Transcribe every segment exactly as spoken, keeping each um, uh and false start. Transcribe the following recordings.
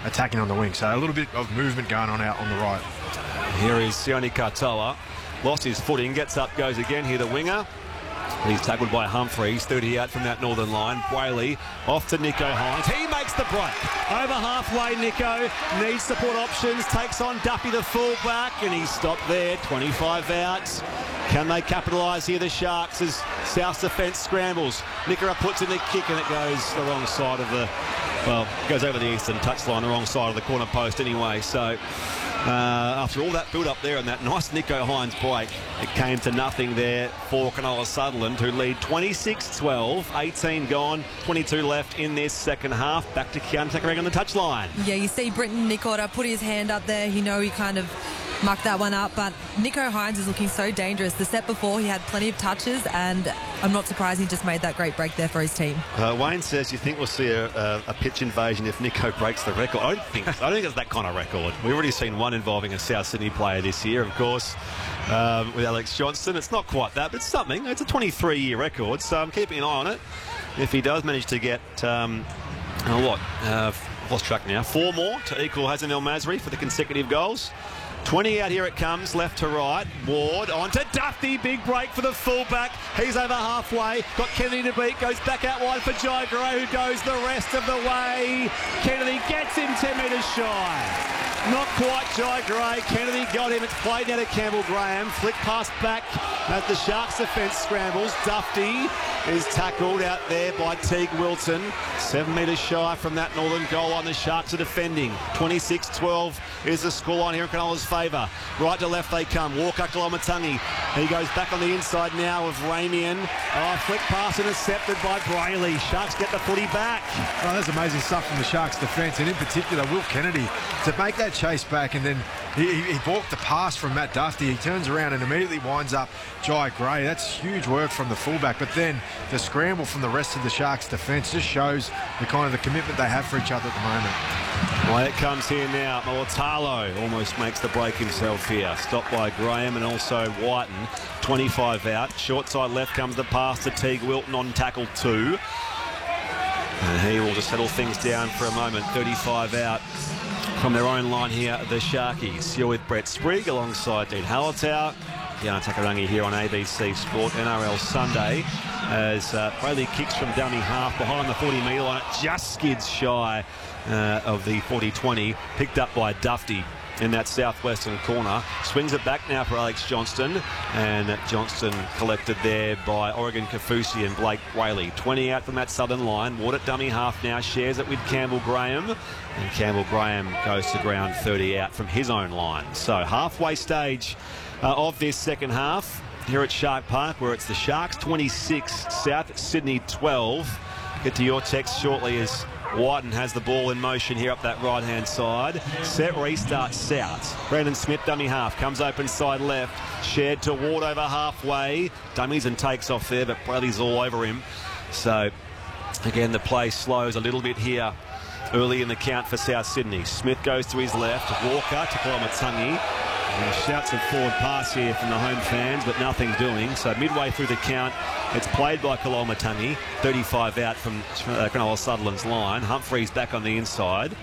attacking on the wing. So a little bit of movement going on out on the right. Here is Sione Katoa. Lost his footing, gets up, goes again. Here the winger. He's tackled by Humphreys, thirty out from that northern line. Brayley off to Nicho Hynes. He makes the break. Over halfway, Nicho needs support options, takes on Duffy the fullback, and he's stopped there. twenty-five out. Can they capitalise here, the Sharks, as South's defence scrambles? Nicho puts in the kick, and it goes the wrong side of the, well, it goes over the eastern touchline, the wrong side of the corner post anyway. So Uh, after all that build-up there and that nice Nicho Hynes break, it came to nothing there for Cronulla Sutherland, who lead twenty-six twelve, eighteen gone, twenty-two left in this second half. Back to Keanu Takarang on the touchline. Yeah, you see Britton Nicotta put his hand up there. You know he kind of mucked that one up, but Nicho Hynes is looking so dangerous. The set before, he had plenty of touches, and I'm not surprised he just made that great break there for his team. Uh, Wayne says you think we'll see a, a, a pitch invasion if Nicho breaks the record. I don't think I don't think it's that kind of record. We've already seen one involving a South Sydney player this year, of course, um, with Alex Johnston. It's not quite that, but it's something. It's a twenty-three year record, so I'm keeping an eye on it. If he does manage to get, um, oh, what, uh, I've lost track now, four more to equal Hasan El Masri for the consecutive goals. twenty out, here it comes, left to right. Ward on to Duffy, big break for the fullback. He's over halfway, got Kennedy to beat, goes back out wide for Jai Gray, who goes the rest of the way. Kennedy gets him ten metres shy. Not quite Jai Gray. Kennedy got him. It's played now to Campbell Graham. Flick pass back as the Sharks defence scrambles. Duffy is tackled out there by Teague Wilton. Seven metres shy from that northern goal line. The Sharks are defending. twenty-six twelve is the scoreline here in Cronulla's favour. Right to left they come. Walker, Koloamatangi. He goes back on the inside now of Ramian. Oh, flick pass intercepted by Brayley. Sharks get the footy back. Oh, that's amazing stuff from the Sharks defence, and in particular Will Kennedy to make that chase back, and then he, he, he balked the pass from Matt Duffy. He turns around and immediately winds up Jai Gray. That's huge work from the fullback, but then the scramble from the rest of the Sharks defence just shows the kind of the commitment they have for each other at the moment. Well, it comes here now. Mulatalo almost makes the break himself here. Stopped by Graham and also Whiten. twenty-five out. Short side left comes the pass to Teague Wilton on tackle two. And he will just settle things down for a moment. thirty-five out from their own line here, the Sharkies. You're with Brett Sprigg alongside Dean Hallertau. Keanu Takarang here on A B C Sport N R L Sunday, as uh, Brayley kicks from dummy half behind the forty metre line. It just skids shy uh, of the forty twenty, picked up by Duffy in that southwestern corner. Swings it back now for Alex Johnston, and Johnston collected there by Oregon Kafusi and Blake Brayley. twenty out from that southern line. Ward at dummy half now, shares it with Campbell Graham, and Campbell Graham goes to ground thirty out from his own line. So halfway stage uh, of this second half here at Shark Park, where it's the Sharks twenty-six, South Sydney twelve. Get to your text shortly as Whiten has the ball in motion here up that right-hand side. Set restart South. Brandon Smith, dummy half, comes open side left. Shared to Ward over halfway. Dummies and takes off there, but Brayley's all over him. So, again, the play slows a little bit here early in the count for South Sydney. Smith goes to his left. Walker to Koloamatangi. And shouts of forward pass here from the home fans, but nothing doing. So midway through the count, it's played by Koloamatangi. thirty-five out from uh, Cronulla Sutherland's line. Humphreys back on the inside.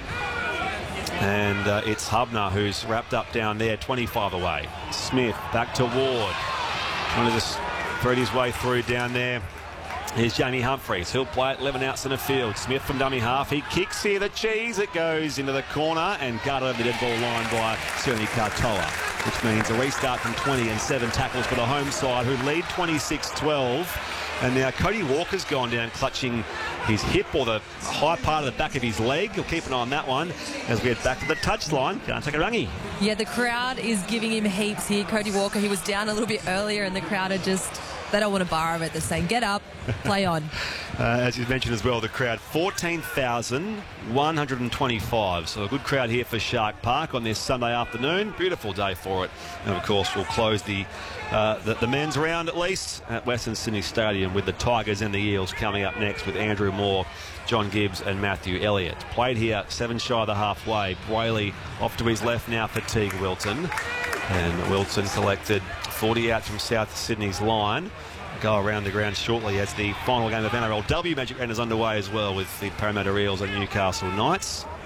And uh, it's Hubner who's wrapped up down there, twenty-five away. Smith back to Ward. Trying to just thread his way through down there. Here's Jamie Humphreys. He'll play it eleven out centre field. Smith from dummy half. He kicks here the cheese. It goes into the corner and guarded over the dead ball line by Sione Katoa, which means a restart from twenty and seven tackles for the home side, who lead twenty-six twelve. And now Cody Walker's gone down clutching his hip, or the high part of the back of his leg. We'll keep an eye on that one as we head back to the touchline. Keanu Takarang. Yeah, the crowd is giving him heaps here. Cody Walker, he was down a little bit earlier, and the crowd are just, they don't want to borrow it. They're saying, get up, play on. uh, as you mentioned as well, the crowd, fourteen thousand one hundred twenty-five. So a good crowd here for Shark Park on this Sunday afternoon. Beautiful day for it. And, of course, we'll close the, uh, the, the men's round, at least, at Western Sydney Stadium, with the Tigers and the Eels coming up next with Andrew Moore, John Gibbs and Matthew Elliott. Played here, seven shy of the halfway. Brayley off to his left now for Teague Wilton. And Wilton collected forty out from South Sydney's line. Go around the ground shortly as the final game of N R L W Magic Round is underway as well, with the Parramatta Eels and Newcastle Knights.